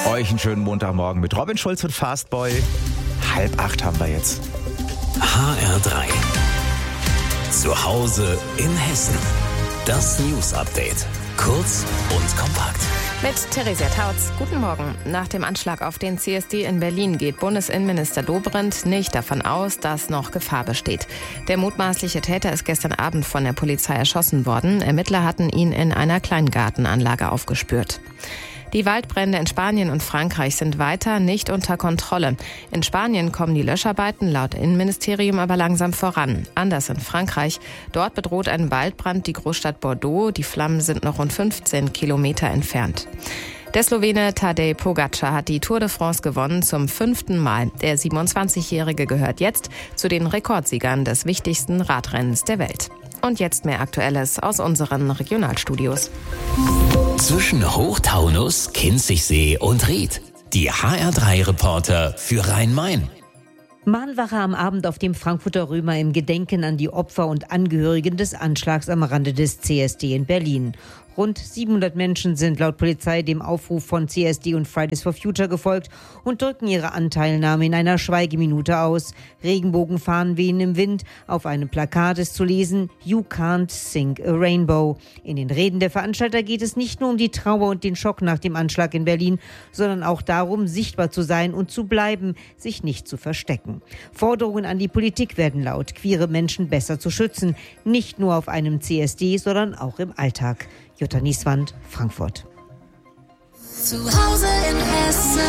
Euch einen schönen Montagmorgen mit Robin Schulz und Fastboy. 7:30 haben wir jetzt. HR3. Zu Hause in Hessen. Das News-Update. Kurz und kompakt. Mit Theresia Tautz. Guten Morgen. Nach dem Anschlag auf den CSD in Berlin geht Bundesinnenminister Dobrindt nicht davon aus, dass noch Gefahr besteht. Der mutmaßliche Täter ist gestern Abend von der Polizei erschossen worden. Ermittler hatten ihn in einer Kleingartenanlage aufgespürt. Die Waldbrände in Spanien und Frankreich sind weiter nicht unter Kontrolle. In Spanien kommen die Löscharbeiten laut Innenministerium aber langsam voran. Anders in Frankreich. Dort bedroht ein Waldbrand die Großstadt Bordeaux. Die Flammen sind noch rund 15 Kilometer entfernt. Der Slowene Tadej Pogačar hat die Tour de France gewonnen zum 5. Mal. Der 27-Jährige gehört jetzt zu den Rekordsiegern des wichtigsten Radrennens der Welt. Und jetzt mehr Aktuelles aus unseren Regionalstudios. Zwischen Hochtaunus, Kinzigsee und Ried. Die HR3-Reporter für Rhein-Main. Mahnwache am Abend auf dem Frankfurter Römer im Gedenken an die Opfer und Angehörigen des Anschlags am Rande des CSD in Berlin. Rund 700 Menschen sind laut Polizei dem Aufruf von CSD und Fridays for Future gefolgt und drücken ihre Anteilnahme in einer Schweigeminute aus. Regenbogenfahnen wehen im Wind. Auf einem Plakat ist zu lesen: You can't sing a rainbow. In den Reden der Veranstalter geht es nicht nur um die Trauer und den Schock nach dem Anschlag in Berlin, sondern auch darum, sichtbar zu sein und zu bleiben, sich nicht zu verstecken. Forderungen an die Politik werden laut, queere Menschen besser zu schützen. Nicht nur auf einem CSD, sondern auch im Alltag. Jutta Nieswand, Frankfurt. Zu Hause in Hessen.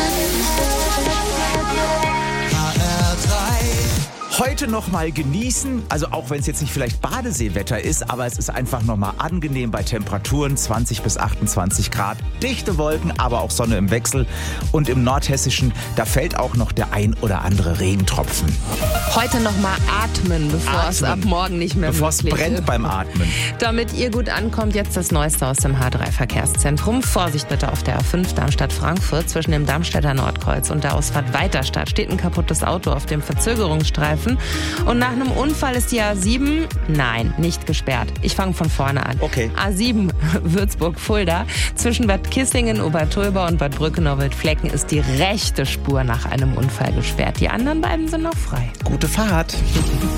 Heute noch mal genießen, also auch wenn es jetzt nicht vielleicht Badeseewetter ist, aber es ist einfach noch mal angenehm bei Temperaturen 20 bis 28 Grad. Dichte Wolken, aber auch Sonne im Wechsel. Und im Nordhessischen, da fällt auch noch der ein oder andere Regentropfen. Heute noch mal atmen, bevor es ab morgen nicht mehr bevor es brennt beim Atmen. Damit ihr gut ankommt, jetzt das Neueste aus dem H3-Verkehrszentrum. Vorsicht bitte auf der A5 Darmstadt-Frankfurt. Zwischen dem Darmstädter Nordkreuz und der Ausfahrt Weiterstadt steht ein kaputtes Auto auf dem Verzögerungsstreifen. Und nach einem Unfall ist die A7, nein, nicht gesperrt. Ich fange von vorne an. Okay. A7 Würzburg-Fulda. Zwischen Bad Kissingen, Obertolba und Bad Brückenau-Wildflecken ist die rechte Spur nach einem Unfall gesperrt. Die anderen beiden sind noch frei. Gute Fahrt.